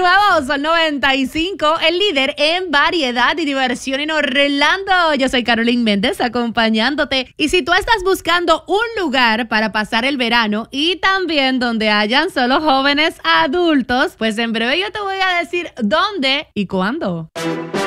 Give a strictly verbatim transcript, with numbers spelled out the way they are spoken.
nuevo Sol noventa y cinco, el líder en variedad y diversión en Orlando. Yo soy Carolyn Méndez acompañándote. Y si tú estás buscando un lugar para pasar el verano y también donde hayan solo jóvenes adultos, pues en breve yo te voy a decir dónde y cuándo.